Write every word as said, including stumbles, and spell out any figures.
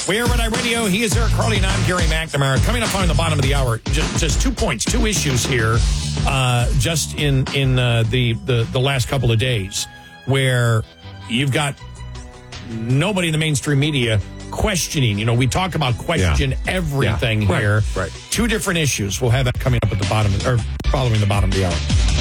We are Red Eye Radio. He is Eric Carly, and I'm Gary McNamara. Coming up on the bottom of the hour, just, just two points, two issues here, uh, just in in uh, the, the the last couple of days, where you've got nobody in the mainstream media questioning. You know, we talk about question yeah. everything yeah. here. Right, right. Two different issues. We'll have that coming up at the bottom, or following the bottom of the hour.